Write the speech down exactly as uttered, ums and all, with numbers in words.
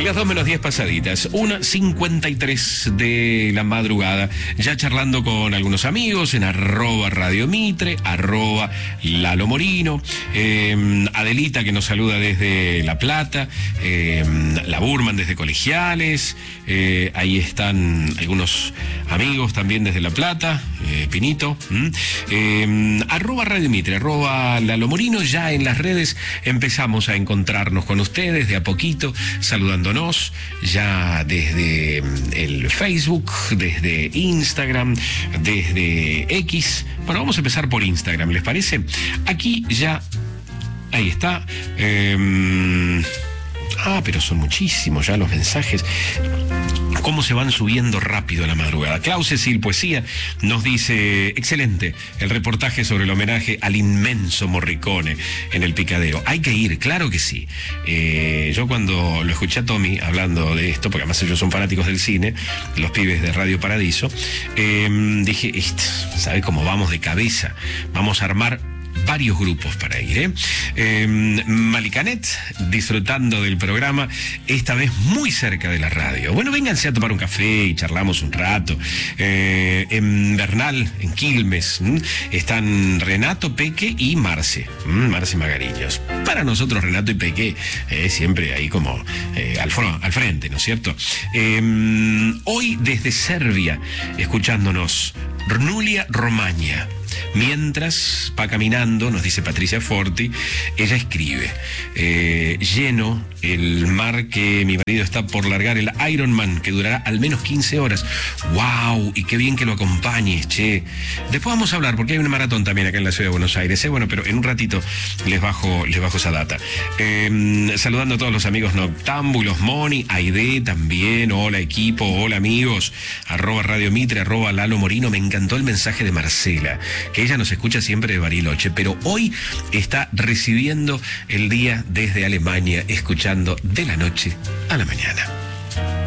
Las dos menos diez pasaditas, una cincuenta y tres de la madrugada, ya charlando con algunos amigos en arroba Radio Mitre, arroba Lalo Morino, eh, Adelita que nos saluda desde La Plata, eh, la Burman desde Colegiales, eh, ahí están algunos amigos también desde La Plata, eh, Pinito, eh, arroba Radio Mitre, arroba Lalo Morino, ya en las redes empezamos a encontrarnos con ustedes de a poquito, saludándonos ya desde el Facebook, desde Instagram, desde X. Bueno, vamos a empezar por Instagram, ¿les parece? Aquí ya, ahí está. Eh, ah, pero son muchísimos ya los mensajes. Cómo se van subiendo rápido a la madrugada. Klaus Cecil Poesía nos dice: excelente el reportaje sobre el homenaje al inmenso Morricone en el Picadero. Hay que ir, claro que sí. Eh, yo cuando lo escuché a Tommy hablando de esto, porque además ellos son fanáticos del cine, los pibes de Radio Paradiso, eh, dije, ¿sabe cómo vamos de cabeza? Vamos a armar varios grupos para ir, ¿eh? eh Malicanet, disfrutando del programa, esta vez muy cerca de la radio. Bueno, vénganse a tomar un café y charlamos un rato. Eh, en Bernal, en Quilmes, ¿m? están Renato, Peque y Marce, ¿m? Marce Magariños. Para nosotros Renato y Peque, eh, siempre ahí como eh, al, al frente, ¿no es cierto? Eh, hoy desde Serbia, escuchándonos, Nulia Romaña. Mientras va caminando, nos dice Patricia Forti, ella escribe: eh, lleno el mar que mi marido está por largar, el Ironman, que durará al menos quince horas. ¡Wow! Y qué bien que lo acompañes, che. Después vamos a hablar, porque hay una maratón también acá en la ciudad de Buenos Aires, ¿eh? Bueno, pero en un ratito les bajo, les bajo esa data. Eh, saludando a todos los amigos noctámbulos, Moni, Aide también, hola equipo, hola amigos, arroba Radio Mitre, arroba Lalo Morino. Me encantó el mensaje de Marcela, que ella nos escucha siempre de Bariloche, pero hoy está recibiendo el día desde Alemania, escuchando de la noche a la mañana.